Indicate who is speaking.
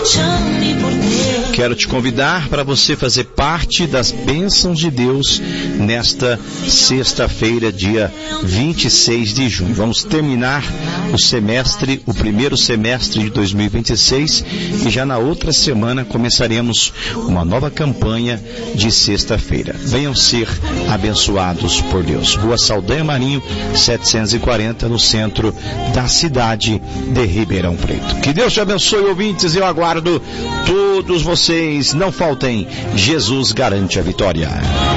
Speaker 1: Quero te convidar para você fazer parte das bênçãos de Deus nesta sexta-feira, dia 26 de junho. Vamos terminar o primeiro semestre de 2026 e já na outra semana começaremos uma nova campanha de sexta-feira. Venham ser abençoados por Deus. Rua Saldanha Marinho, 740, no centro da cidade de Ribeirão Preto. Que Deus te abençoe, ouvintes, eu aguardo todos vocês. Não faltem, Jesus garante a vitória.